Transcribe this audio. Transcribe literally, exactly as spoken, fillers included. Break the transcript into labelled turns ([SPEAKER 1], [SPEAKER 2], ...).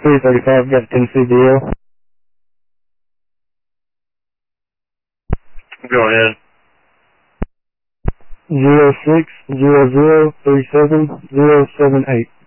[SPEAKER 1] three thirty-five, got Tennessee D L.
[SPEAKER 2] Go ahead.
[SPEAKER 1] Zero six zero zero three seven zero seven eight.